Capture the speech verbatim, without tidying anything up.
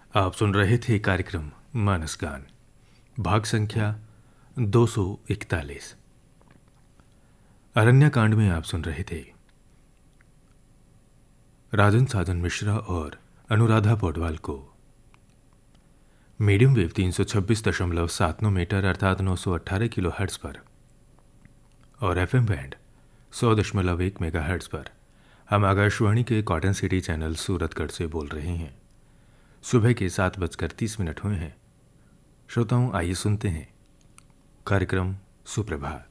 आप सुन रहे थे कार्यक्रम मानस गान, भाग संख्या दो सौ इकतालीस। अरण्यकांड में आप सुन रहे थे राजन साजन मिश्रा और अनुराधा पौडवाल को। मीडियम वेव तीन सौ छब्बीस दशमलव सात नौ मीटर अर्थात नौ सौ अट्ठारह किलो हर्ट्ज पर और एफ एम बैंड सौ दशमलव एक मेगा हर्ट्ज पर हम आकाशवाणी के कॉटन सिटी चैनल सूरतगढ़ से बोल रहे हैं। सुबह के सात बजकर तीस मिनट हुए हैं। श्रोताओं, आइए सुनते हैं कार्यक्रम सुप्रभात।